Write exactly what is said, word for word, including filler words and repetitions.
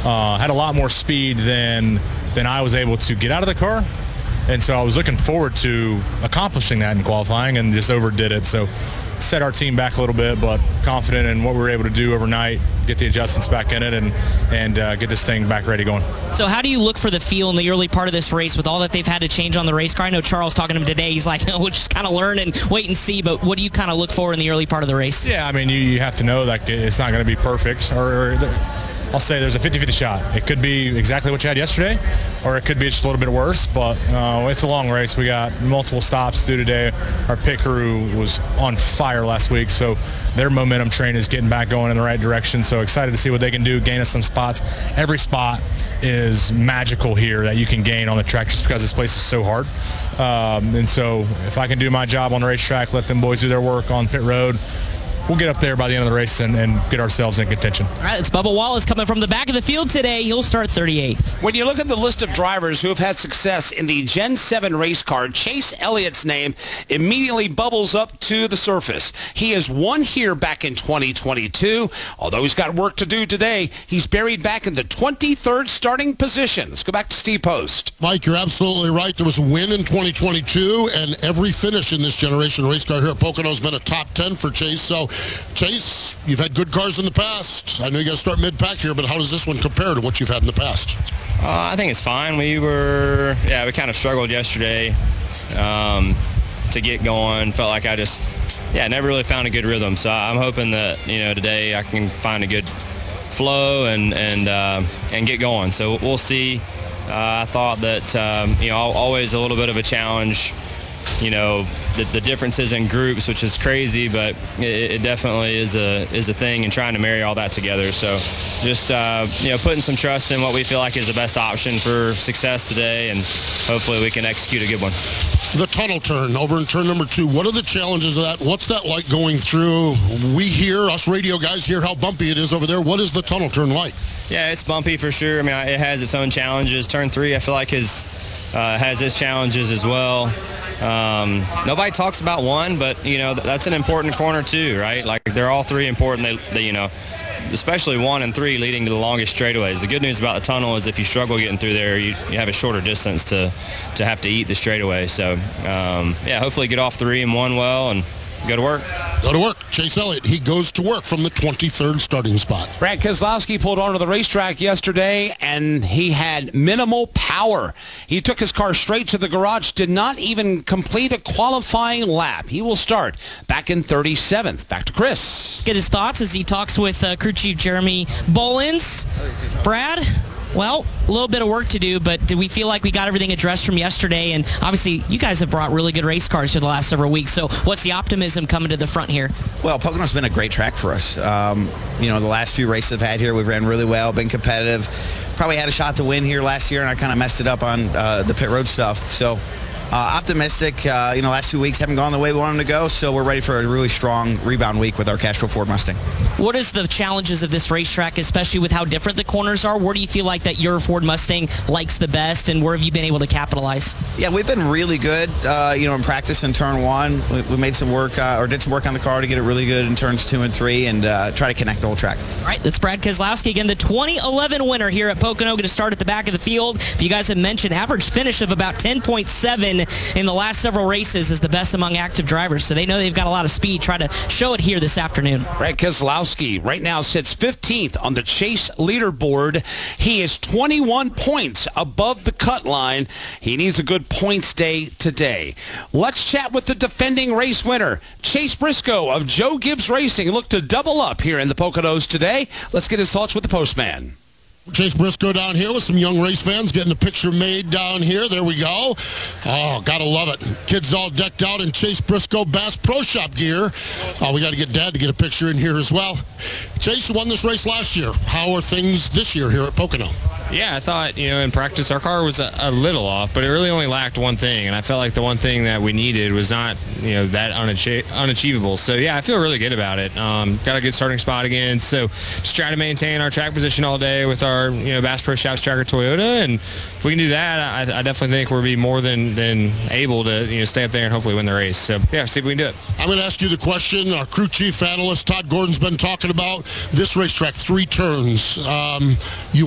uh, had a lot more speed than than I was able to get out of the car. And so I was looking forward to accomplishing that in qualifying and just overdid it. So set our team back a little bit, but confident in what we were able to do overnight, get the adjustments back in it, and and uh, get this thing back ready going. So how do you look for the feel in the early part of this race with all that they've had to change on the race car? I know Charles talking to him today. He's like, we'll just kind of learn and wait and see, but what do you kind of look for in the early part of the race? Yeah, I mean, you, you have to know that it's not going to be perfect, or, or the, I'll say there's a fifty-fifty shot. It could be exactly what you had yesterday, or it could be just a little bit worse, but uh, it's a long race. We got multiple stops to do today. Our pit crew was on fire last week, so their momentum train is getting back going in the right direction. So excited to see what they can do, gain us some spots. Every spot is magical here that you can gain on the track just because this place is so hard. Um, and so if I can do my job on the racetrack, let them boys do their work on pit road, we'll get up there by the end of the race and, and get ourselves in contention. All right, it's Bubba Wallace coming from the back of the field today. He'll start thirty-eighth. When you look at the list of drivers who have had success in the Gen seven race car, Chase Elliott's name immediately bubbles up to the surface. He has won here back in twenty twenty-two. Although he's got work to do today, he's buried back in the twenty-third starting position. Let's go back to Steve Post. Mike, you're absolutely right. There was a win in twenty twenty-two, and every finish in this generation race car here at Pocono has been a top ten for Chase. So, Chase, you've had good cars in the past. I know you got to start mid-pack here, but how does this one compare to what you've had in the past? Uh, I think it's fine. We were, yeah, we kind of struggled yesterday um, to get going. Felt like I just, yeah, never really found a good rhythm. So I'm hoping that, you know, today I can find a good flow and and uh, and get going. So we'll see. Uh, I thought that, um, you know, always a little bit of a challenge. You know, the, the differences in groups, which is crazy, but it, it definitely is a is a thing, and trying to marry all that together. So just, uh, you know, putting some trust in what we feel like is the best option for success today, and hopefully we can execute a good one. The tunnel turn over in turn number two, what are the challenges of that? What's that like going through? We hear, us radio guys hear how bumpy it is over there. What is the tunnel turn like? Yeah, it's bumpy for sure. I mean, it has its own challenges. Turn three, I feel like, is, uh, has its challenges as well. Um, nobody talks about one, but, you know, that's an important corner too, right? Like, they're all three important. They, they, you know, especially one and three leading to the longest straightaways. The good news about the tunnel is if you struggle getting through there, you, you have a shorter distance to, to have to eat the straightaway. So, um, yeah, hopefully get off three and one well and go to work. Go to work. Chase Elliott, he goes to work from the twenty-third starting spot. Brad Keselowski pulled onto the racetrack yesterday, and he had minimal power. He took his car straight to the garage, did not even complete a qualifying lap. He will start back in thirty-seventh. Back to Chris. Let's get his thoughts as he talks with uh, crew chief Jeremy Bolins. Brad? Well, a little bit of work to do, but do we feel like we got everything addressed from yesterday? And obviously, you guys have brought really good race cars for the last several weeks. So what's the optimism coming to the front here? Well, Pocono's been a great track for us. Um, you know, the last few races I've had here, we've ran really well, been competitive. Probably had a shot to win here last year, and I kind of messed it up on uh, the pit road stuff. So uh, optimistic. Uh, you know, last two weeks haven't gone the way we want them to go, so we're ready for a really strong rebound week with our Castro Ford Mustang. What is the challenges of this racetrack, especially with how different the corners are? Where do you feel like that your Ford Mustang likes the best, and where have you been able to capitalize? Yeah, we've been really good, uh, you know, in practice in turn one. We, we made some work, uh, or did some work on the car to get it really good in turns two and three, and uh, try to connect the whole track. All right, that's Brad Keselowski again, the twenty eleven winner here at Pocono, going to start at the back of the field. But you guys have mentioned average finish of about ten point seven in the last several races is the best among active drivers, so they know they've got a lot of speed. Try to show it here this afternoon. Brad Keselowski right now sits fifteenth on the Chase leaderboard. He is twenty-one points above the cut line. He needs a good points day today. Let's chat with the defending race winner, Chase Briscoe of Joe Gibbs Racing. Look to double up here in the Poconos today. Let's get his thoughts with the postman. Chase Briscoe down here with some young race fans getting a picture made down here. There we go. Oh, gotta love it. Kids all decked out in Chase Briscoe Bass Pro Shop gear. Oh, we got to get Dad to get a picture in here as well. Chase won this race last year. How are things this year here at Pocono? Yeah, I thought, you know, in practice our car was a, a little off, but it really only lacked one thing, and I felt like the one thing that we needed was not, you know, that unachie- unachievable. So, yeah, I feel really good about it. Um, got a good starting spot again, so just try to maintain our track position all day with our, you know, Bass Pro Shops Tracker Toyota, and if we can do that, I, I definitely think we'll be more than, than able to, you know, stay up there and hopefully win the race. So, yeah, see if we can do it. I'm going to ask you the question our crew chief analyst Todd Gordon's been talking about. This racetrack, three turns. Um, you